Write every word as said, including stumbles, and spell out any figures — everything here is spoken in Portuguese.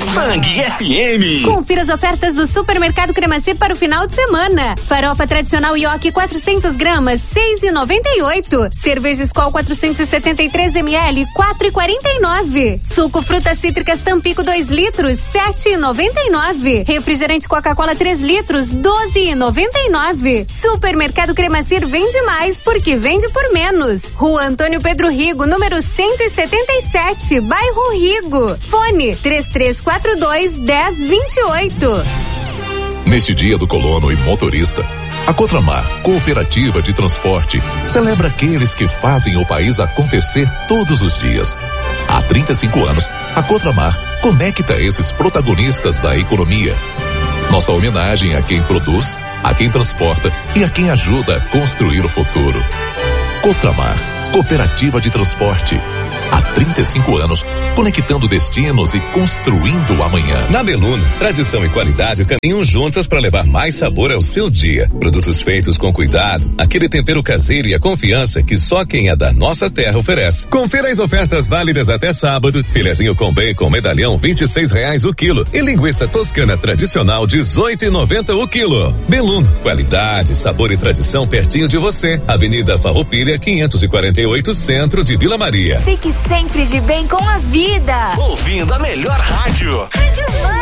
Fang F M. Confira as ofertas do Supermercado Cremacir para o final de semana. Farofa tradicional Yoki quatrocentos gramas, seis e noventa e oito. Cerveja Skol quatrocentos e setenta e três mililitros, quatro e quarenta e nove. Suco frutas cítricas Tampico dois litros, sete e noventa e nove. Refrigerante Coca-Cola três litros, doze e noventa e nove. Supermercado Cremacir vende mais porque vende por menos. Rua Antônio Pedro Rigo, número cento e setenta e sete, bairro Rigo. Fone três três quatro dois, dez vinte e oito. Neste dia do colono e motorista, a Cotramar, Cooperativa de Transporte, celebra aqueles que fazem o país acontecer todos os dias. Há trinta e cinco anos, a Cotramar conecta esses protagonistas da economia. Nossa homenagem a quem produz, a quem transporta e a quem ajuda a construir o futuro. Cotramar, Cooperativa de Transporte. Há trinta e cinco anos, conectando destinos e construindo o amanhã. Na Beluno, tradição e qualidade caminham juntas para levar mais sabor ao seu dia. Produtos feitos com cuidado, aquele tempero caseiro e a confiança que só quem é da nossa terra oferece. Confira as ofertas válidas até sábado. Filezinho com bacon medalhão, vinte e seis reais o quilo. E linguiça toscana tradicional, dezoito e noventa o quilo. Beluno, qualidade, sabor e tradição pertinho de você. Avenida Farroupilha, quinhentos e quarenta e oito, centro de Vila Maria. Fique sempre de bem com a vida. Ouvindo a melhor rádio. Rádio Van.